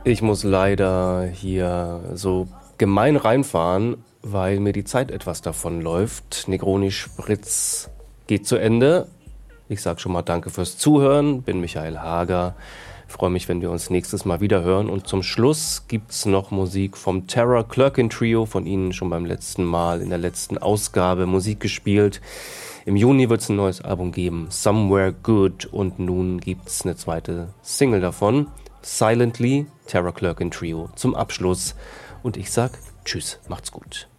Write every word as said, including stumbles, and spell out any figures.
Ich muss leider hier so gemein reinfahren, weil mir die Zeit etwas davonläuft. Negroni Spritz geht zu Ende. Ich sag schon mal danke fürs Zuhören. Bin Michael Hager. Freue mich, wenn wir uns nächstes Mal wieder hören. Und zum Schluss gibt's noch Musik vom Tara Clerkin Trio, von Ihnen schon beim letzten Mal in der letzten Ausgabe Musik gespielt. Im Juni wird's ein neues Album geben, Somewhere Good. Und nun gibt's eine zweite Single davon, Silently, Tara Clerkin Trio, zum Abschluss. Und ich sag Tschüss, macht's gut.